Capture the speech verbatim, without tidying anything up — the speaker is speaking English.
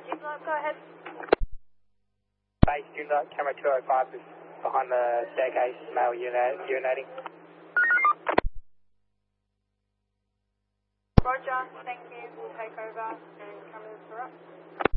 Joondalup, go ahead. Base Joondalup, camera two oh five is behind the staircase, male urinate, urinating. Roger, thank you. We'll take over and cameras are up.